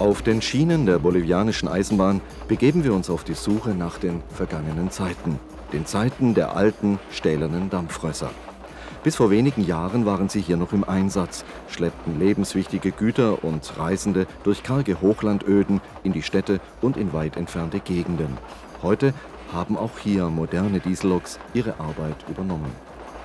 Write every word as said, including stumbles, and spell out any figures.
Auf den Schienen der bolivianischen Eisenbahn begeben wir uns auf die Suche nach den vergangenen Zeiten. Den Zeiten der alten, stählernen Dampfrösser. Bis vor wenigen Jahren waren sie hier noch im Einsatz, schleppten lebenswichtige Güter und Reisende durch karge Hochlandöden in die Städte und in weit entfernte Gegenden. Heute haben auch hier moderne Dieselloks ihre Arbeit übernommen.